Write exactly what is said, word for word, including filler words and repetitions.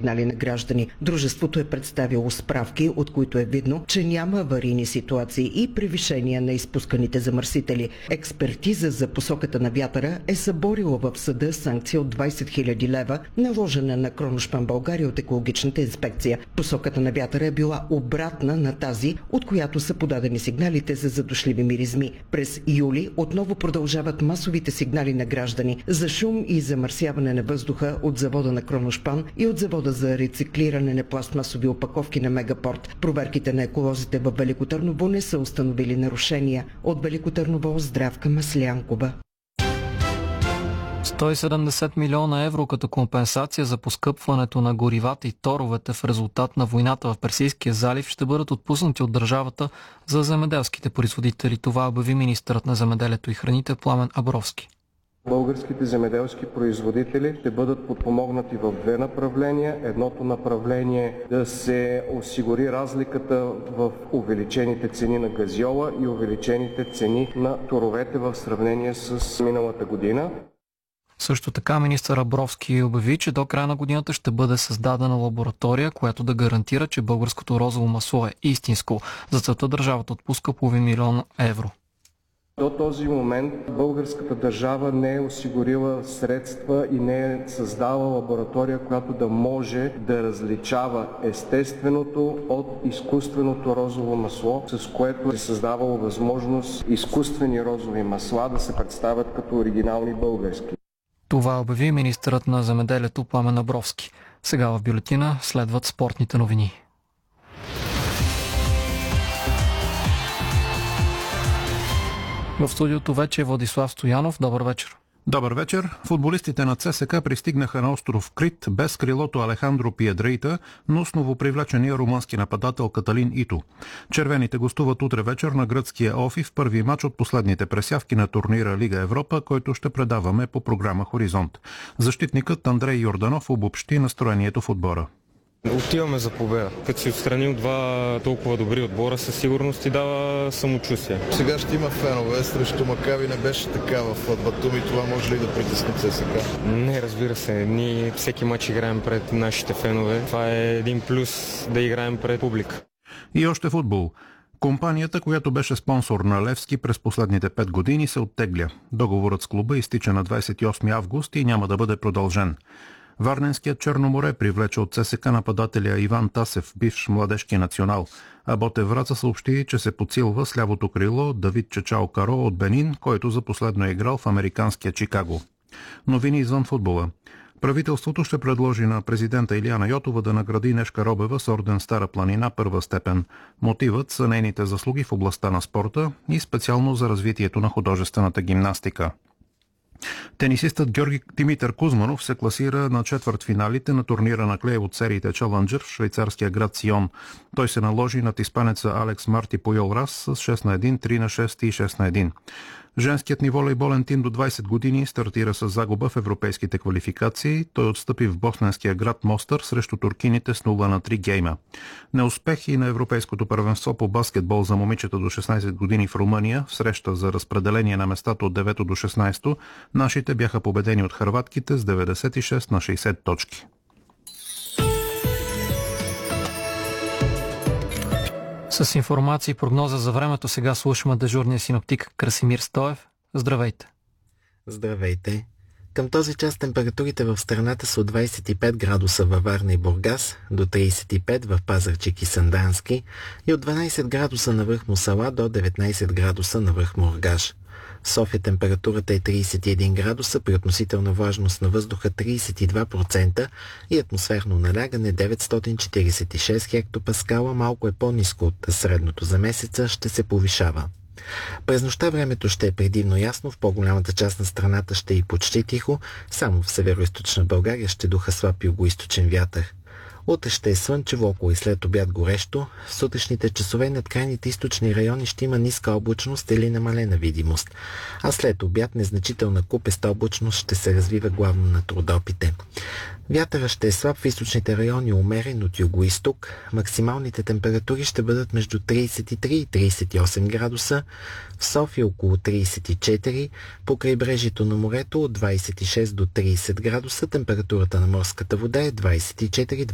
сигнали на граждани. Дружеството е представило справки, от които е видно, че няма аварийни ситуации и превишения на изпусканите замърсители. Експертиза за посоката на вятъра е съборила в съда санкция от двайсет хиляди лева, наложена на Кроношпан България от екологичната инспекция. Посоката на вятъра е била обратна на тази, от която са подадени сигналите за задушливи миризми. През юли отново продължават масовите сигнали на граждани за шум и замърсяване на въздуха от завода на Кроношпан и от завода за рециклиране на пластмасови опаковки на Мегапорт. Проверките на еколозите във Велико Търново не са установили нарушения. От Велико Търново Здравка Маслянкова. сто и седемдесет милиона евро като компенсация за поскъпването на горивата и торовете в резултат на войната в Персийския залив ще бъдат отпуснати от държавата за земеделските производители. Това обяви министърът на земеделието и храните Пламен Абровски. Българските земеделски производители ще бъдат подпомогнати в две направления. Едното направление е да се осигури разликата в увеличените цени на газьола и увеличените цени на торовете в сравнение с миналата година. Също така министър Абровски обяви, че до края на годината ще бъде създадена лаборатория, която да гарантира, че българското розово масло е истинско. За целта държавата отпуска половин милион евро. До този момент българската държава не е осигурила средства и не е създала лаборатория, която да може да различава естественото от изкуственото розово масло, с което е създавало възможност изкуствени розови масла да се представят като оригинални български. Това обяви министърът на земеделието Пламен Абровски. Сега в бюлетина следват спортните новини. В студиото вече е Владислав Стоянов. Добър вечер. Добър вечер. Футболистите на ЦСКА пристигнаха на остров Крит без крилото Алехандро Пиедрейта, но с новопривлечения румънски нападател Каталин Ито. Червените гостуват утре вечер на гръцкия Офи в първи мач от последните пресявки на турнира Лига Европа, който ще предаваме по програма Хоризонт. Защитникът Андрей Йорданов обобщи настроението в отбора. Отиваме за победа. Като си отстранил два толкова добри отбора, със сигурност ти дава самочувствие. Сега ще има фенове, срещу Макаби не беше така в Батуми, това може ли да притесни ЦСКА? Не, разбира се. Ние всеки мач играем пред нашите фенове. Това е един плюс да играем пред публика. И още футбол. Компанията, която беше спонсор на Левски през последните пет години, се оттегля. Договорът с клуба изтича на двайсет и осми август и няма да бъде продължен. Варненският Черноморе привлече от ЦСКА нападателя Иван Тасев, бивш младежки национал, а Ботев Враца съобщи, че се подсилва с лявото крило Давид Чачао Каро от Бенин, който за последно е играл в американския Чикаго. Новини извън футбола. Правителството ще предложи на президента Илияна Йотова да награди Нешка Робева с орден Стара планина първа степен. Мотивът са нейните заслуги в областта на спорта и специално за развитието на художествената гимнастика. Тенисистът Георги Димитър Кузманов се класира на четвъртфиналите на турнира на клей от сериите Челенджър в швейцарския град Сион. Той се наложи над испанеца Алекс Марти Пуйол Рас с шест на едно, три на шест и шест на едно. Женският ни волейболен тим до двайсет години стартира с загуба в европейските квалификации. Той отстъпи в босненския град Мостър срещу туркините с нула на три гейма. Неуспехи на европейското първенство по баскетбол за момичета до шестнайсет години в Румъния в среща за разпределение на местата от девето до шестнайсето, нашите бяха победени от хърватките с деветдесет и шест на шейсет точки. С информация и прогноза за времето сега слушаме дежурния синоптик Красимир Стоев. Здравейте! Здравейте! Към този час температурите в страната са от двайсет и пет градуса във Варна и Бургас, до трийсет и пет в Пазарджик и Сандански и от дванайсет градуса на връх Мусала до деветнайсет градуса на връх Мургаш. В София температурата е трийсет и един градуса при относителна влажност на въздуха трийсет и два процента и атмосферно налягане деветстотин четирийсет и шест хектопаскала, малко е по-ниско от средното за месеца, ще се повишава. През нощта времето ще е предимно ясно, в по-голямата част на страната ще е и почти тихо, само в северо-источна България ще духа слаб югоизточен вятър. Утре ще е слънчево, около и след обяд горещо. В сутрешните часове над крайните източни райони ще има ниска облачност или намалена видимост, а след обяд незначителна купеста облачност ще се развива главно над Родопите. Вятъра ще е слаб в източните райони, умерен от юго-исток. Максималните температури ще бъдат между трийсет и три и трийсет и осем градуса, в София около трийсет и четири, по крайбрежието на морето от двайсет и шест до трийсет градуса, температурата на морската вода е двайсет и четири